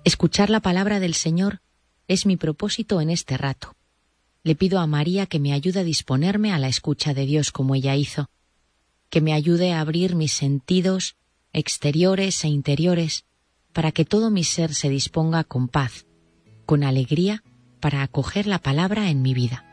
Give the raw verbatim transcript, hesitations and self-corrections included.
Escuchar la palabra del Señor es mi propósito en este rato. Le pido a María que me ayude a disponerme a la escucha de Dios como ella hizo, que me ayude a abrir mis sentidos exteriores e interiores para que todo mi ser se disponga con paz, con alegría para acoger la palabra en mi vida.